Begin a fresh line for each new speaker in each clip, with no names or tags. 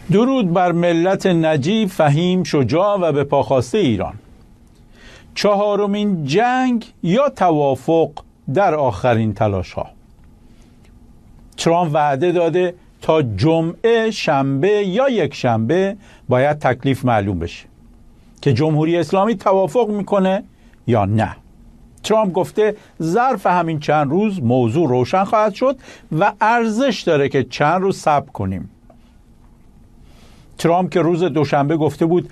درود بر ملت نجیب، فهیم، شجاع و به پاخواسته ایران. چهارمین جنگ یا توافق در آخرین تلاش ها. ترامپ وعده داده تا جمعه، شنبه یا یک شنبه باید تکلیف معلوم بشه که جمهوری اسلامی توافق میکنه یا نه. ترامپ گفته ظرف همین چند روز موضوع روشن خواهد شد و ارزش داره که چند روز صبر کنیم. ترامپ که روز دوشنبه گفته بود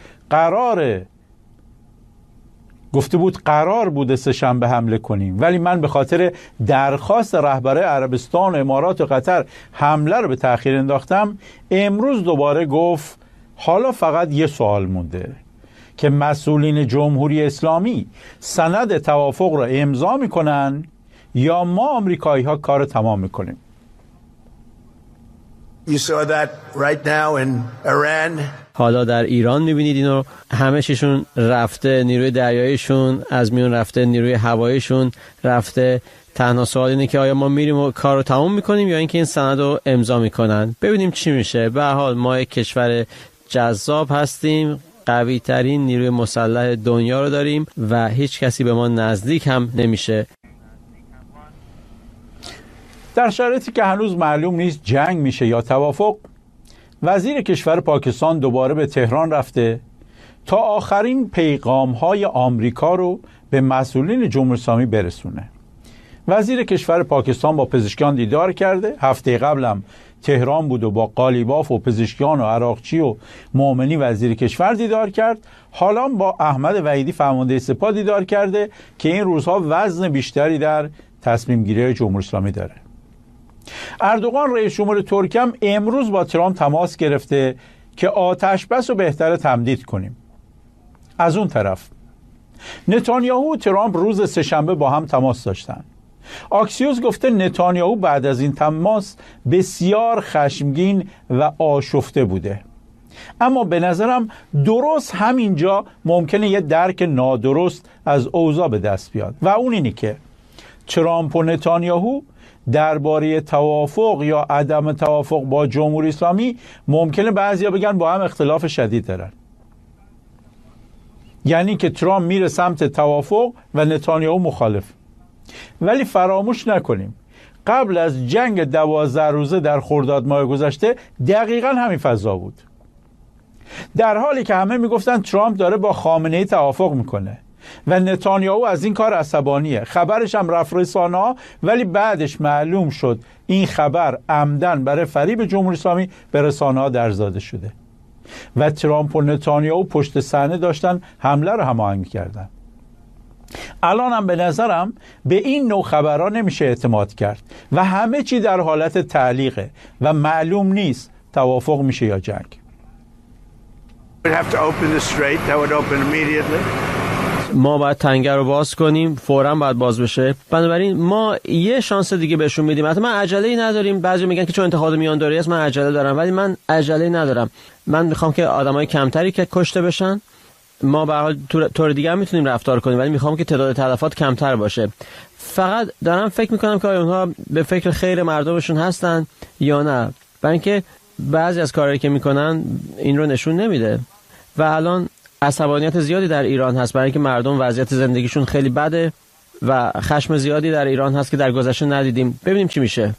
قرار بوده سه شنبه حمله کنیم، ولی من به خاطر درخواست رهبران عربستان و امارات و قطر حمله رو به تأخیر انداختم. امروز دوباره گفت حالا فقط یه سوال مونده که مسئولین جمهوری اسلامی سند توافق را امضا میکنن یا ما آمریکایی ها کار تمام میکنیم.
حالا در ایران میبینید اینو، همه چیشون رفته، نیروی دریاییشون از میون رفته، نیروی هواییشون رفته. تنها سوال اینه که آیا ما میریم و کار رو تمام میکنیم یا اینکه این سند رو امضا میکنن. ببینیم چی میشه. به هر حال ما یک کشور جذاب هستیم، قوی ترین نیروی مسلح دنیا رو داریم و هیچ کسی به ما نزدیک هم نمیشه.
در شرایطی که هنوز معلوم نیست جنگ میشه یا توافق، وزیر کشور پاکستان دوباره به تهران رفته تا آخرین پیغام‌های آمریکا رو به مسئولین جمهوری اسلامی برسونه. وزیر کشور پاکستان با پزشکان دیدار کرده. هفته قبلم تهران بود و با قالیباف و پزشکان و عراقچی و مومنی وزیر کشور دیدار کرد. حالا با احمد وحیدی فرمانده سپاه دیدار کرده که این روزها وزن بیشتری در تصمیم گیری جمهوری اسلامی داره. اردوغان رئیس جمهور ترکیه هم امروز با ترامپ تماس گرفته که آتش بس رو بهتره تمدید کنیم. از اون طرف نتانیاهو و ترامپ روز سه‌شنبه با هم تماس داشتن. آکسیوس گفته نتانیاهو بعد از این تماس بسیار خشمگین و آشفته بوده، اما به نظرم درست همینجا ممکنه یه درک نادرست از اوضاع به دست بیاد و اون اینی که ترامپ و نتانیاهو درباره توافق یا عدم توافق با جمهوری اسلامی ممکنه بعضیا بگن با هم اختلاف شدید دارن، یعنی که ترامپ میره سمت توافق و نتانیاهو مخالف. ولی فراموش نکنیم قبل از جنگ 12 روزه در خرداد ماه گذشته دقیقاً همین فضا بود، در حالی که همه میگفتن ترامپ داره با خامنه‌ای توافق میکنه و نتانیاهو از این کار عصبانیه. خبرش هم رفت رسانه‌ها، ولی بعدش معلوم شد این خبر عمدن برای فریب جمهوری اسلامی به رسانه‌ها درزاده شده و ترامپ و نتانیاهو پشت صحنه داشتن حمله رو هماهنگ می‌کردن. الان هم به نظرم به این نوع خبرها نمیشه اعتماد کرد و همه چی در حالت تعلیقه و معلوم نیست توافق میشه یا جنگ.
ما باید تنگه رو باز کنیم، فوراً باید باز بشه. بنابراین ما یه شانس دیگه بهشون میدیم. حتی من عجله‌ای نداریم. بعضی میگن که چون انتخاب میانداری است من عجله دارم، ولی من عجله‌ای ندارم. من میخوام که آدمای کمتری که کشته بشن. ما به هر حال طور دیگه هم میتونیم رفتار کنیم، ولی میخوام که تعداد تلفات کمتر باشه. فقط دارم فکر میکنم که آیا اونها به فکر خیر مردمشون هستن یا نه، برای اینکه بعضی از کارهایی که میکنن این رو نشون نمیده و الان عصبانیت زیادی در ایران هست برای اینکه مردم وضعیت زندگیشون خیلی بده و خشم زیادی در ایران هست که در گذشته ندیدیم. ببینیم چی میشه.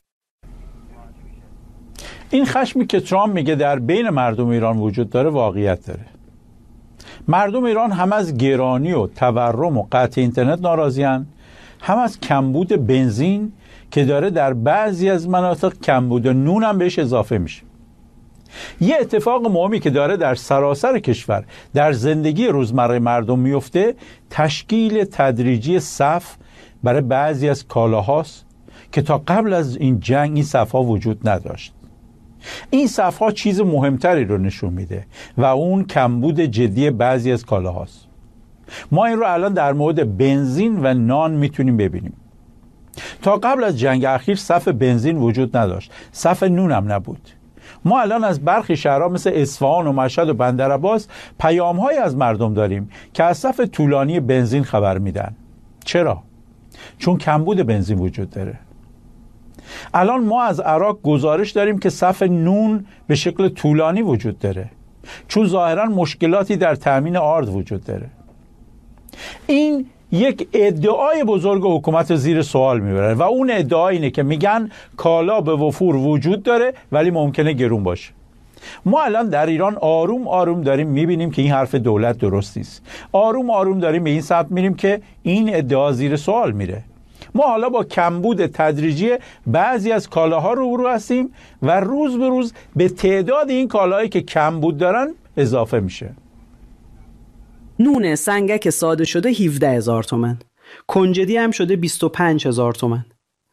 این خشمی که ترامپ میگه در بین مردم ایران وجود داره واقعیت داره. مردم ایران هم از گرانی و تورم و قطع اینترنت ناراضی‌اند، هم از کمبود بنزین که داره در بعضی از مناطق کمبود نون هم بهش اضافه میشه. یه اتفاق مهمی که داره در سراسر کشور در زندگی روزمره مردم میفته تشکیل تدریجی صف برای بعضی از کالاهاست که تا قبل از این جنگ این صف‌ها وجود نداشت. این صف‌ها چیز مهمتری رو نشون میده و اون کمبود جدی بعضی از کالاهاست. ما این رو الان در مورد بنزین و نان میتونیم ببینیم. تا قبل از جنگ اخیر صف بنزین وجود نداشت، صف نون هم نبود. ما الان از برخی شهرها مثل اصفهان و مشهد و بندرعباس پیام‌هایی از مردم داریم که از صف طولانی بنزین خبر میدن. چرا؟ چون کمبود بنزین وجود داره. الان ما از عراق گزارش داریم که صف نون به شکل طولانی وجود داره، چون ظاهرا مشکلاتی در تامین آرد وجود داره. این یک ادعای بزرگ حکومت زیر سوال میبره و اون ادعا اینه که میگن کالا به وفور وجود داره ولی ممکنه گرون باشه. ما الان در ایران آروم آروم داریم میبینیم که این حرف دولت درستی است. آروم آروم داریم به این سمت میریم که این ادعا زیر سوال میره. ما حالا با کمبود تدریجی بعضی از کالاها روبرو هستیم و روز به روز به تعداد این کالاهایی که کمبود دارن اضافه میشه.
نون سنگک ساده شده 17,000 تومان، کنجدی هم شده 25,000 تومان.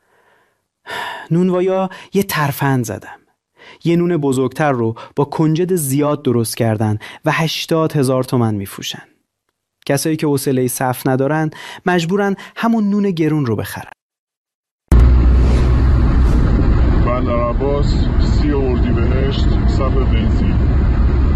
نونوایا یه ترفند زدم. یه نون بزرگتر رو با کنجد زیاد درست کردن و 80,000 تومان میفروشن. کسایی که حوصله صف ندارن مجبورن همون نون گرون رو بخرن.
بندر عباس 30 اردیبهشت صف بنزین.